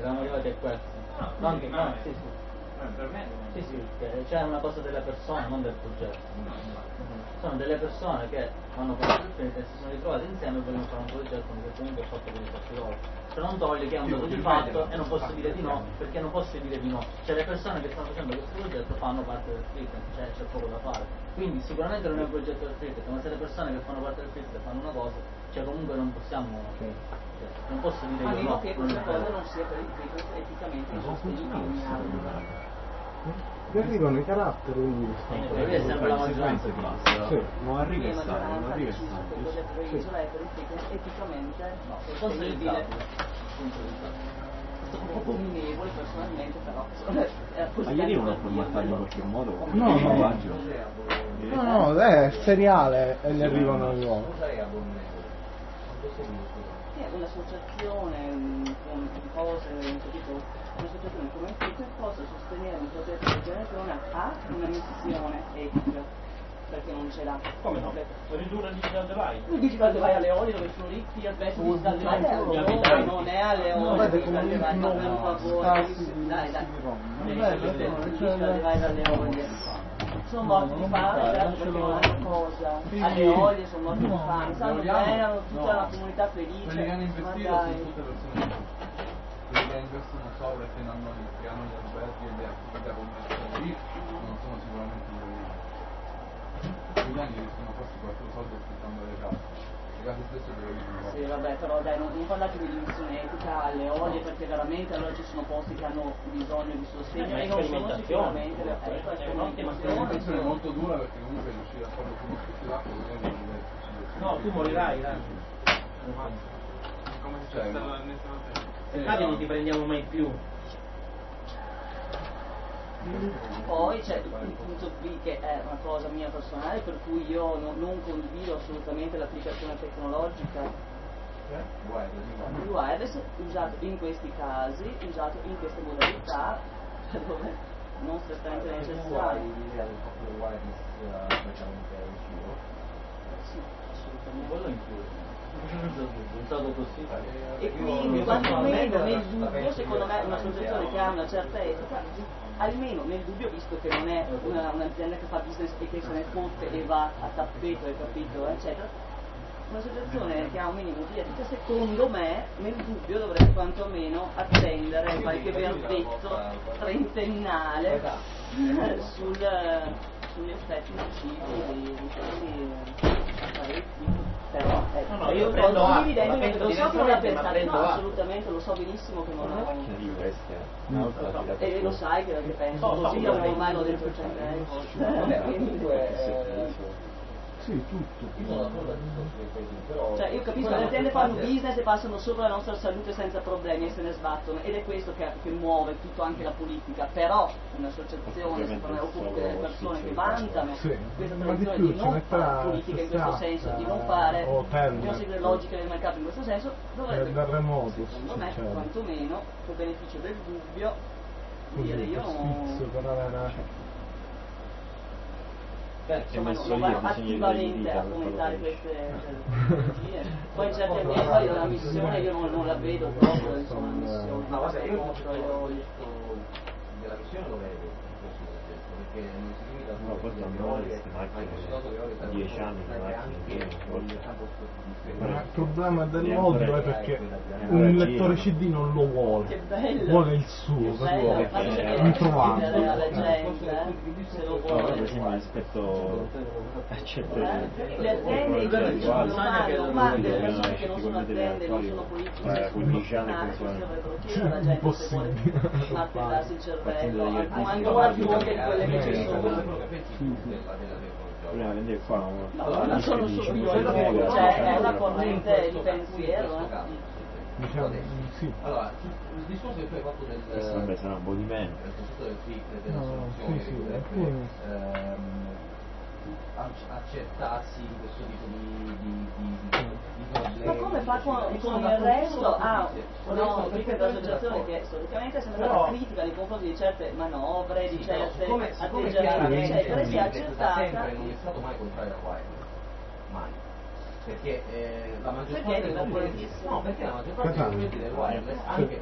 eravamo arrivati a questo. No, Sì. per me Sì, c'è una cosa delle persone, non del progetto. Sono delle persone che hanno fatto il film e si sono ritrovate insieme e vogliono fare un progetto che comunque è fatto per i fatti loro. Cioè non toglie che è un dato di fatto e non posso dire di no, perché non posso dire di no. Cioè le persone che stanno facendo questo progetto fanno parte del film, cioè c'è poco da fare. Quindi sicuramente non è un progetto del film, ma se le persone che fanno parte del film fanno una cosa, cioè comunque non possiamo, non posso dire io no. Che questa cosa non sia per il film eticamente insostenibile. Vi arrivano i caratteri, quindi Deve sempre la maggioranza e basta. Sì. Non arriva a stare, non maggioranza arriva a decisa che il progetto dell'isola è per il film eticamente sostenibile. Sono un po' abominevoli personalmente, però Ma gli arrivano a formattarli in qualche modo? No, è seriale e gli arrivano di nuovo. È un'associazione con cose, un'associazione come questa possa sostenere un progetto del genere che non ha una missione etica, perché non ce l'ha. come no? Ridurre il digital divide. Il digital divide alle Eoli dove sono ricchi, adesso il digital divide è Eoli, non è alle Eoli, il digital divide va per favore. Dai. Il digital divide alle Eoli. Sono morti di fame, perché una cosa. Alle Eolie sono morti di fame, sanno bene, hanno tutta la comunità felice. Quelli che hanno investito sono tutte persone quelli che investono sopra e che hanno gli alberghi e le attività commerciali lì non sono sicuramente gli anni rischiano forse quattro soldi aspettando le case stesse dove vivono. Sì, vabbè, però dai, non parlatemi di missione etica alle Eolie, perché veramente allora ci sono posti che hanno bisogno di sostegno e non sono sicuramente È molto dura perché comunque riuscire a farlo con questi l'acqua No, tu morirai, dai. come succede? Infatti non ti prendiamo mai più. Poi c'è il punto B che è una cosa mia personale per cui io non condivido assolutamente l'applicazione tecnologica il wireless usato in questi casi, usato in queste modalità dove non strettamente necessario. Sì, assolutamente. E quindi quantomeno nel dubbio, secondo me un'associazione che ha una certa etica, almeno nel dubbio, visto che non è un'azienda che fa business e che se ne fotte e va a tappeto, hai capito, eccetera, un'associazione che ha un minimo di etica, secondo me, nel dubbio dovrebbe quantomeno attendere qualche verdetto trentennale sugli effetti nocivi di questi apparecchi. Però io condividendo che lo so che non è pensato, no, assolutamente lo so benissimo che non è e lo sai che penso così, ormai l'ho detto 100 volte. Sì, tutto. Cioè io capisco che le aziende fanno business e passano sopra la nostra salute senza problemi e se ne sbattono, ed è questo che muove tutto, anche la politica. Però un'associazione secondo me, o comunque delle persone che vantano questa tradizione di non fare politica in questo senso, di non fare non seguire logiche del mercato in questo senso, dovrebbe secondo me quantomeno per beneficio del dubbio dire io non insomma non vado attivamente a fomentare queste tecnologie. Poi in certi ambienti la missione io non la vedo proprio, insomma, la missione. Ma guarda, io ho detto della missione lo vedo, perché non si limita No, poi stanno queste macchine 10 anni le macchine il problema del mondo è perché un lettore CD non lo vuole, vuole il suo, introvato. Alla gente, se lo vuole. rispetto a certe le aziende i giornalisti non fanno, ma delle persone che non sono aziende, non sono politici, non sono funzionari, forse dovrebbero chiedere alla gente se vuole martellarsi il cervello, ancora più volte di quelle che ci sono. prima vendere qua non sono solo io, cioè è una corrente di pensiero. Allora, il discorso che tu hai fatto del sarà un po' di meno della soluzione accettarsi di questo tipo di problemi. Ma come fa con il resto? No, perché l'associazione che storicamente è sempre stata critica nei confronti di certe manovre, di certe atteggiamenti, eccetera, si è accettata. Sempre non è stato mai contrario al wireless, mai. Perché la maggior parte dei componenti del wireless, anche